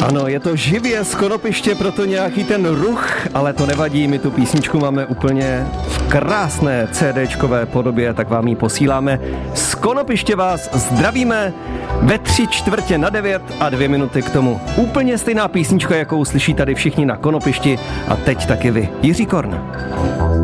Ano, je to živě z konopiště, proto nějaký ten ruch, ale to nevadí, my tu písničku máme úplně v krásné CDčkové podobě, tak vám ji posíláme. Z konopiště vás zdravíme ve 8:45 a 2 minuty k tomu. Úplně stejná písnička, jakou slyší tady všichni na konopišti a teď taky vy. Jiří Korn.